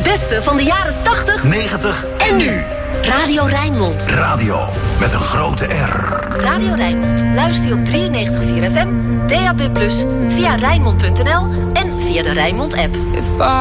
beste van de jaren 80, 90 en nu. Radio Rijnmond. Radio met een grote R. Radio Rijnmond. Luister je op 93.4 FM, DAB+, via Rijnmond.nl en via de Rijnmond-app.